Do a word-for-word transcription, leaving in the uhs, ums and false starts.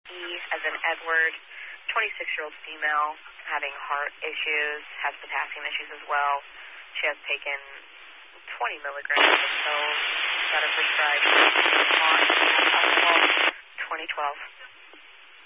E as in Edward, twenty-six-year-old female, having heart issues, has potassium issues as well. She has taken twenty milligrams of pills that are prescribed on twenty twelve.